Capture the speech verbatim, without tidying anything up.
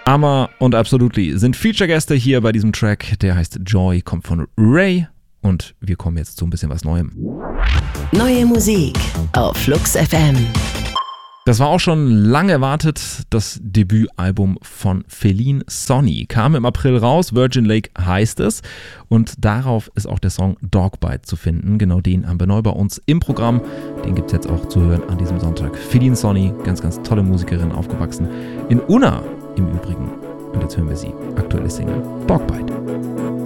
Amma und Absolutely sind Feature-Gäste hier bei diesem Track. Der heißt Joy, kommt von Ray. Und wir kommen jetzt zu ein bisschen was Neuem. Neue Musik auf Flux F M. Das war auch schon lange erwartet. Das Debütalbum von Feline Sonny kam im April raus. Virgin Lake heißt es. Und darauf ist auch der Song Dogbite zu finden. Genau den haben wir neu bei uns im Programm. Den gibt es jetzt auch zu hören an diesem Sonntag. Feline Sonny, ganz, ganz tolle Musikerin, aufgewachsen in Unna im Übrigen. Und jetzt hören wir sie. Aktuelle Single Dogbite.